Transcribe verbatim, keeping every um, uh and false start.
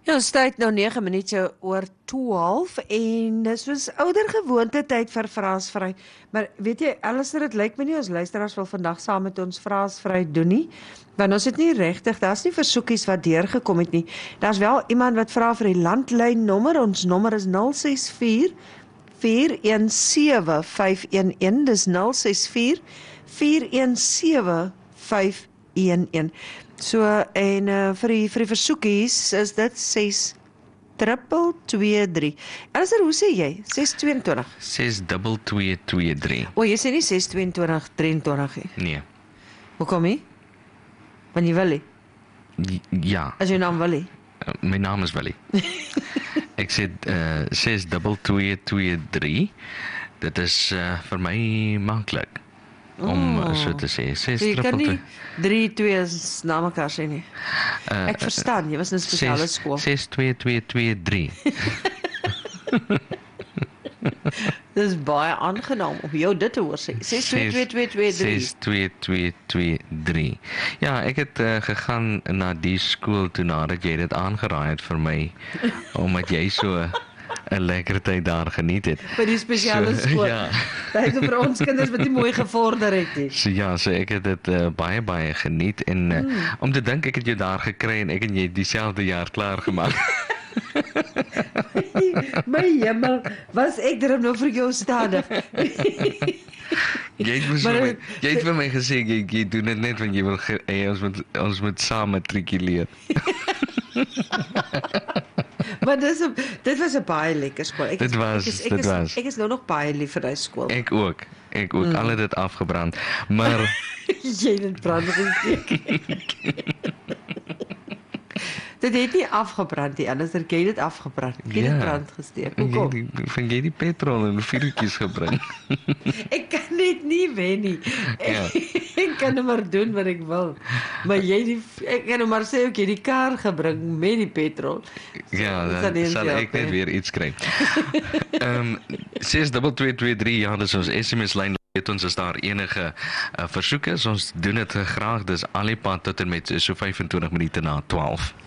Ja, ons tyd nou nege minute oor twaalf en dis soos ouer gewoonte tyd vir vraasvry. Maar weet jy, Alistair, dit lyk my nie ons luisteraars wil vandag saam met ons vraasvry doen nie. Want ons het nie regtig, daar's nie versoekies wat deurgekom het nie. Daar's wel iemand wat vra vir die landlyn nommer. Ons nommer is nul ses vier vier een sewe vyf een een. Dis nul ses vier vier een sewe vyf een een. So, en uh, vir die, vir die versoekies is dit ses triple twee drie. Alistair, hoe sê jy? ses twee twee. ses twee twee twee drie. O, jy sê nie ses twee twee drie nie. Nee. Hoekom nie? Want jy wil nie? J- Ja, As jou naam wil nie? uh, my naam is Willie. Ek sê uh, ses twee twee twee drie. Dit is uh, vir my maklik om Oh. so te sê. ses So jy kan triple nie drie twee na mekaar sê nie. uh, Ek verstaan, jy was in 'n spesiale skool. ses twee twee twee drie. Dis baie aangenaam om jou dit te hoor sê. ses twee twee twee twee drie. ses twee twee twee drie. Ja, ek het uh, gegaan na die skool toe nadat jy dit aangeraai het vir my, omdat jy so 'n lekker tyd daar geniet het. By die spesiale So, skool. ja. Dit is vir ons kinders wat nie mooi gevorder het nie. So ja, so ek het dit uh, baie baie geniet en uh, Mm. om te dink ek het jou daar gekry en ek en jy dieselfde jaar klaar gemaak. My hemel, was ek darem nou vir jou stadig. Jy het, mos Maar, vir my, jy het vir my gesê jy, jy doen dit net want jy wil ge, hey, ons moet ons moet saam matrikuleer. Maar dis 'n dit was 'n baie lekker skool. Ek is, Dit was, ek is, ek dit is, was. Ek is nou nog baie lief vir daai skool. Ek ook. Ek ook. Mm. Al het dit afgebrand. Maar Jy het brand gesteek. Dit het nie afgebrand nie, anders het jy dit afgebrand. Jy het Ja. dit brand gesteek. jy Hoekom? die- van jy die petrol en vuurtjies gebring. Ek kan net nie wen nie. Ja. Ek kan net maar doen wat ek wil. Maar jy die ek kan nou maar sê ek jy die kar gebring met die petrol. Ja, dit dan nie sal help ek net nie. weer iets kry. Ehm ses twee twee twee drie, ja, dis ons S M S lyn. Weet ons as daar enige uh, versoeke is, ons doen dit graag. Dis al die pad tot en met so vyfentwintig minute na twaalf.